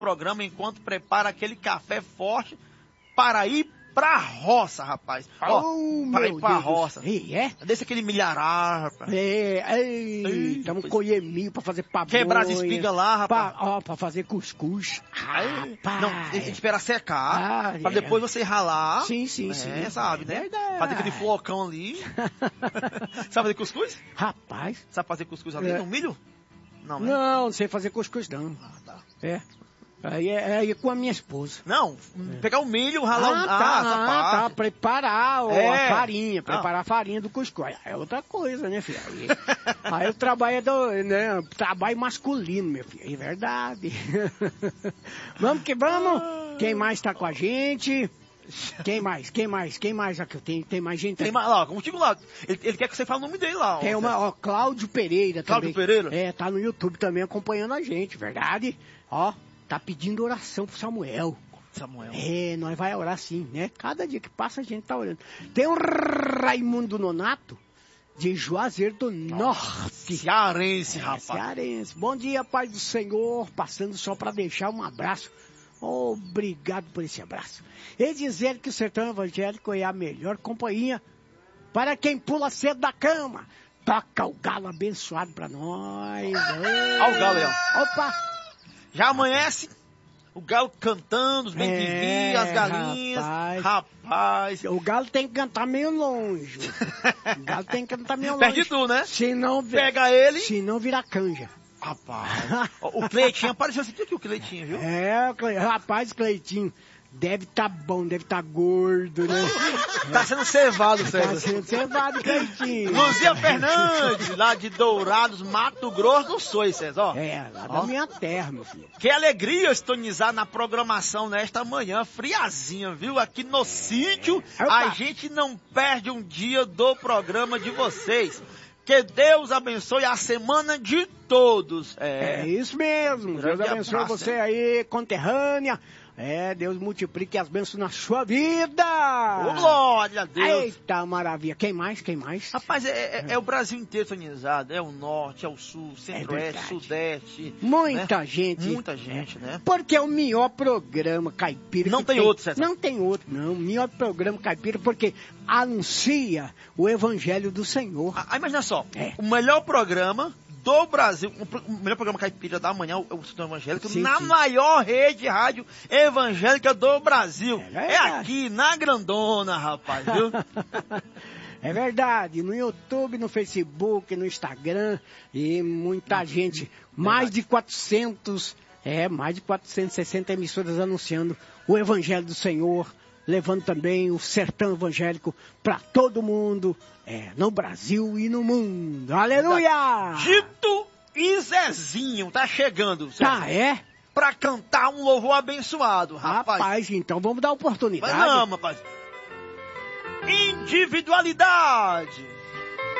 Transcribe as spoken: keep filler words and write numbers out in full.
programa enquanto prepara aquele café forte para ir pra roça, rapaz. Ó, Oh, para ir meu pra Deus. roça. E é? Desse aquele milharar, rapaz. É, ei, Ei, estamos pois- colher milho pra fazer pamonha. Quebrar as espigas lá, rapaz. Pra, ó, pra fazer cuscuz. Aí, Rapaz. não, tem que esperar secar, Ah, pra é. depois você ralar. Sim, sim, é, sim. sabe, né? Verdade. Fazer aquele flocão ali. Sabe fazer cuscuz? Rapaz. Sabe fazer cuscuz ali É. no milho? Não, né? Não, não sei fazer cuscuz, não. Ah, tá. É. Aí é, aí é com a minha esposa. Não, pegar o milho, ralar o... Ah, Ah, tá, essa ah, parte. tá. Preparar ó, É. a farinha, preparar a farinha do cuscuz. É outra coisa, né, filho? Aí, aí o trabalho é do, né, trabalho masculino, meu filho. É verdade. Vamos que vamos. Quem mais tá com a gente? Quem mais? Quem mais? Quem mais aqui? Tem, tem mais gente? Tem mais lá, contigo lá. Ele, ele quer que você fale o nome dele lá. Ó. Tem uma, ó, Cláudio Pereira Cláudio também. Pereira? É, tá no YouTube também acompanhando a gente, verdade? Ó, tá pedindo oração pro Samuel. Samuel. É, nós vai orar sim, né? Cada dia que passa a gente tá orando. Tem o Raimundo Nonato, de Juazeiro do Norte. Cearense, É, rapaz. cearense. Bom dia, Pai do Senhor. Passando só para deixar um abraço. Obrigado por esse abraço. E dizer que o Sertão Evangélico é a melhor companhia para quem pula cedo da cama. Toca o galo abençoado para nós. Olha o galo aí, ó. Opa! Já amanhece, o galo cantando, os bem que É, vi, as galinhas. rapaz. Rapaz. O galo tem que cantar meio longe. O galo tem que cantar meio longe. Perde tu, né? Se não, Pega ele. se não vira canja. Rapaz. Ó, o Cleitinho apareceu, você viu aqui o Cleitinho, viu? É, Cle- rapaz, Cleitinho, deve tá bom, deve tá gordo, né? Tá sendo cevado, Tá César. sendo cevado, Cleitinho. Luzia Fernandes, lá de Dourados, Mato Grosso do Sul, César. Ó. É, lá Ó. da minha terra, meu filho. Que alegria estonizar na programação nesta manhã, friazinha, viu? Aqui no sítio, Opa. a gente não perde um dia do programa de vocês. Que Deus abençoe a semana de todos. É É, isso mesmo. Deus Grande abençoe abraço, você aí, conterrânea. É, Deus multiplique as bênçãos na sua vida. Ô, glória a Deus. Eita, maravilha. Quem mais? Quem mais? Rapaz, é, é- é o Brasil inteiro sintonizado. É o norte, é o sul, centro-oeste, verdade. sudeste. Muita né? gente. Muita gente, né? Porque é o melhor programa caipira. Não que tem outro, César. Não tem outro, não. O melhor programa caipira porque anuncia o evangelho do Senhor. Ah, imagina só, É. o melhor programa do Brasil, o, pro- o melhor programa caipira da manhã, o, o Sertão Evangélico, Sim, na sim. maior rede rádio evangélica do Brasil. É É, verdade. aqui, na Grandona, rapaz, viu? É verdade, no YouTube, no Facebook, no Instagram e muita gente, mais de quatrocentos, é, mais de quatrocentas e sessenta emissoras anunciando o Evangelho do Senhor, levando também o sertão evangélico para todo mundo, é, no Brasil e no mundo. Aleluia! Gito e Zezinho tá chegando, Tá, César, é? pra cantar um louvor abençoado, rapaz. Rapaz, então vamos dar Mas oportunidade. não, rapaz. Individualidade.